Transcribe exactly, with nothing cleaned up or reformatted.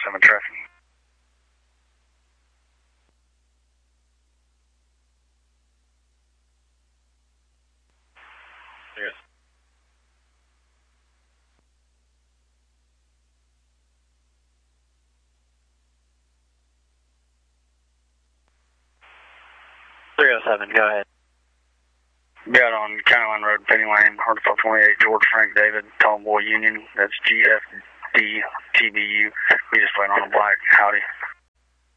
seven traffic. Yes. three oh seven, go ahead. Be out on County Line Road, Penny Lane, Arkansas twenty-eight, George Frank David, Tall Boy Union. That's G F D T B U. We just went on a black Howdy.